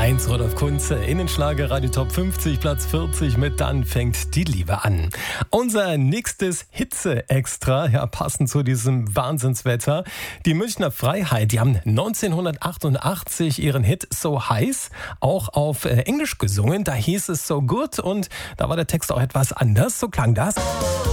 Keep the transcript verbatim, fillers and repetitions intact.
Heinz Rudolf Kunze in den Schlager Radio Top fünfzig, Platz vierzig mit Dann fängt die Liebe an. Unser nächstes Hitze-Extra, ja passend zu diesem Wahnsinnswetter. Die Münchner Freiheit, die haben neunzehnhundertachtundachtzig ihren Hit So Heiß auch auf Englisch gesungen. Da hieß es So Good und da war der Text auch etwas anders. So klang das.